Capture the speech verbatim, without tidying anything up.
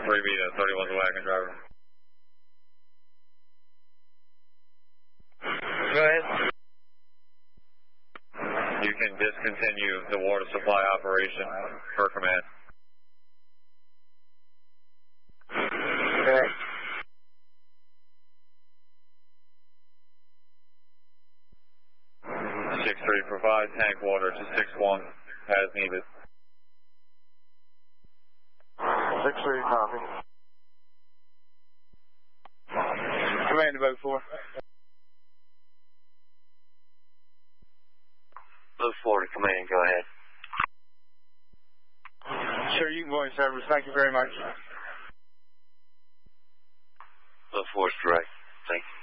three B to thirty-one's a wagon driver. Go ahead. You can discontinue the water supply operation per command. Okay. six three, provide tank water to six one as needed. six three, copy. Command to boat four. Boat four to command, go ahead. Sure, you can go in service. Thank you very much. Boat four is correct. Thank you.